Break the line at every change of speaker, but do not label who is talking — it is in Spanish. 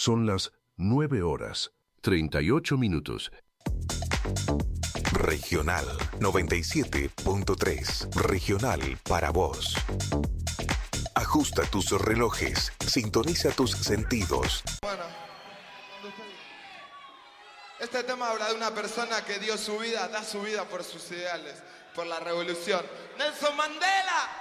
Son las 9:38.
Regional 97.3. Regional para vos. Ajusta tus relojes, sintoniza tus sentidos.
Bueno, este tema habla de una persona que dio su vida, da su vida por sus ideales, por la revolución. ¡Nelson Mandela!